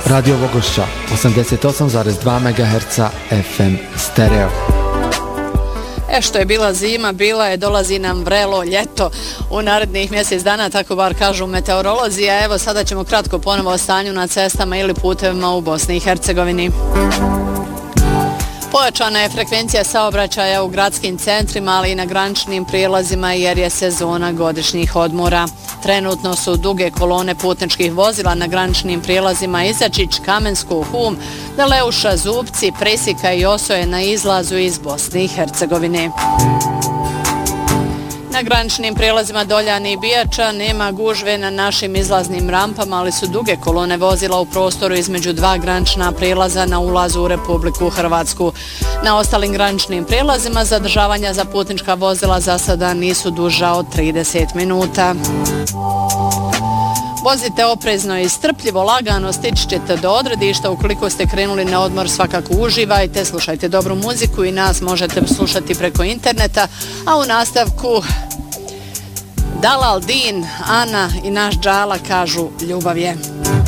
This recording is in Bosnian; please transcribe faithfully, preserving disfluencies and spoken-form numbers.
Radio Vogošća, osamdeset osam zarez dva megaherca F M stereo. E što je bila zima, bila je, dolazi nam vrelo ljeto u narednih mjesec dana, tako bar kažu meteorolozi, a evo sada ćemo kratko ponovo o stanju na cestama ili putevima u Bosni i Hercegovini. Pojačana je frekvencija saobraćaja u gradskim centrima, ali i na graničnim prijelazima jer je sezona godišnjih odmora. Trenutno su duge kolone putničkih vozila na graničnim prijelazima Izačić, Kamensko, Hum, Daleuša, Zubci, Presika i Osoje na izlazu iz Bosne i Hercegovine. Na graničnim prijelazima Doljani i Bijača nema gužve na našim izlaznim rampama, ali su duge kolone vozila u prostoru između dva granična prijelaza na ulazu u Republiku Hrvatsku. Na ostalim graničnim prijelazima zadržavanja za putnička vozila za sada nisu duža od trideset minuta. Vozite oprezno i strpljivo, lagano stići ćete do odredišta. Ukoliko ste krenuli na odmor, svakako uživajte, slušajte dobru muziku i nas možete slušati preko interneta, a u nastavku Dalal Din, Ana i naš Džala kažu ljubav je.